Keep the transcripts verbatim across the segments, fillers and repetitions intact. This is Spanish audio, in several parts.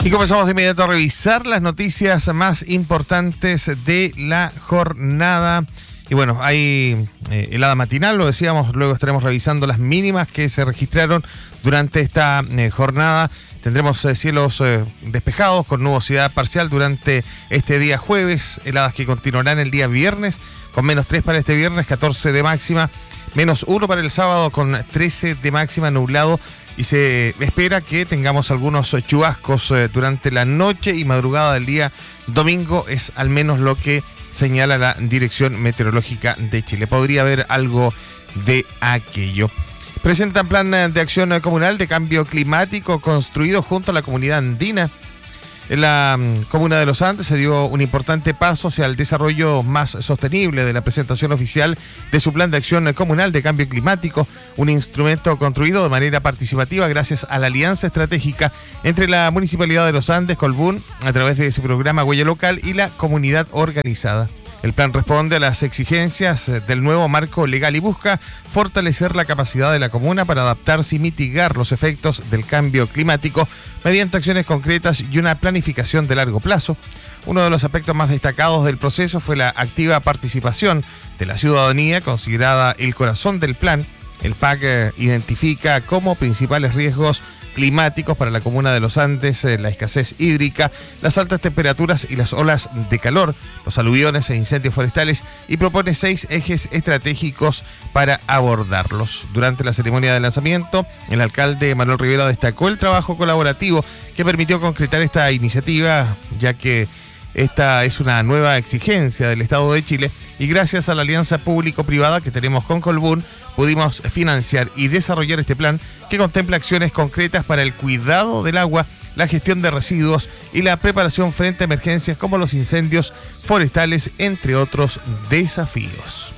Y comenzamos de inmediato a revisar las noticias más importantes de la jornada. Y bueno, hay eh, helada matinal, lo decíamos, luego estaremos revisando las mínimas que se registraron durante esta eh, jornada. Tendremos eh, cielos eh, despejados con nubosidad parcial durante este día jueves, heladas que continuarán el día viernes, con menos tres para este viernes, catorce de máxima, menos uno para el sábado con trece de máxima, nublado. Y se espera que tengamos algunos chubascos eh, durante la noche y madrugada del día domingo, es al menos lo que señala la Dirección Meteorológica de Chile. Podría haber algo de aquello. Presentan plan de acción comunal de cambio climático construido junto a la comunidad andina. En la um, comuna de Los Andes se dio un importante paso hacia el desarrollo más sostenible de la presentación oficial de su plan de acción comunal de cambio climático, un instrumento construido de manera participativa gracias a la alianza estratégica entre la Municipalidad de Los Andes, Colbún, a través de su programa Huella Local, y la comunidad organizada. El plan responde a las exigencias del nuevo marco legal y busca fortalecer la capacidad de la comuna para adaptarse y mitigar los efectos del cambio climático mediante acciones concretas y una planificación de largo plazo. Uno de los aspectos más destacados del proceso fue la activa participación de la ciudadanía, considerada el corazón del plan. El P A C identifica como principales riesgos climáticos para la comuna de Los Andes la escasez hídrica, las altas temperaturas y las olas de calor, los aluviones e incendios forestales, y propone seis ejes estratégicos para abordarlos. Durante la ceremonia de lanzamiento, el alcalde Manuel Rivera destacó el trabajo colaborativo que permitió concretar esta iniciativa, ya que esta es una nueva exigencia del Estado de Chile y gracias a la alianza público-privada que tenemos con Colbún pudimos financiar y desarrollar este plan que contempla acciones concretas para el cuidado del agua, la gestión de residuos y la preparación frente a emergencias como los incendios forestales, entre otros desafíos.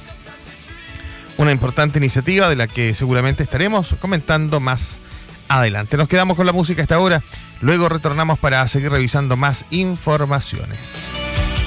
Una importante iniciativa de la que seguramente estaremos comentando más adelante. Nos quedamos con la música a esta hora. Luego retornamos para seguir revisando más informaciones.